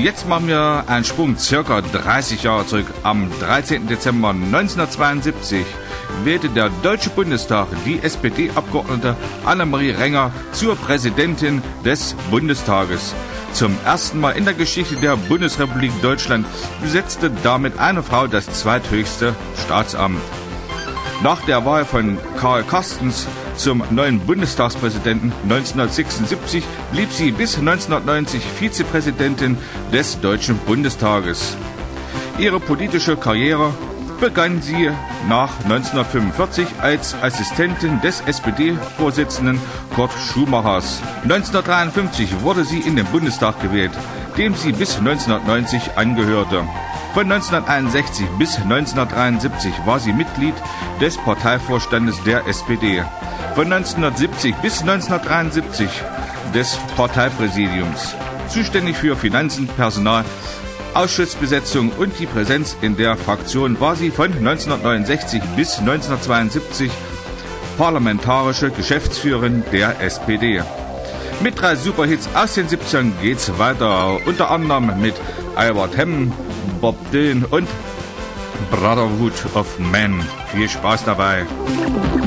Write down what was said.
Jetzt machen wir einen Sprung circa 30 Jahre zurück. Am 13. Dezember 1972 wählte der Deutsche Bundestag die SPD-Abgeordnete Annemarie Renger zur Präsidentin des Bundestages. Zum ersten Mal in der Geschichte der Bundesrepublik Deutschland besetzte damit eine Frau das zweithöchste Staatsamt. Nach der Wahl von Karl Carstens zum neuen Bundestagspräsidenten 1976 blieb sie bis 1990 Vizepräsidentin des Deutschen Bundestages. Ihre politische Karriere begann sie nach 1945 als Assistentin des SPD-Vorsitzenden Kurt Schumachers. 1953 wurde sie in den Bundestag gewählt, dem sie bis 1990 angehörte. Von 1961 bis 1973 war sie Mitglied des Parteivorstandes der SPD. Von 1970 bis 1973 des Parteipräsidiums. Zuständig für Finanzen, Personal, Ausschussbesetzung und die Präsenz in der Fraktion war sie von 1969 bis 1972 parlamentarische Geschäftsführerin der SPD. Mit 3 Superhits aus den 70ern geht's weiter, unter anderem mit Albert Hammond, Bob Dylan und Brotherhood of Man. Viel Spaß dabei.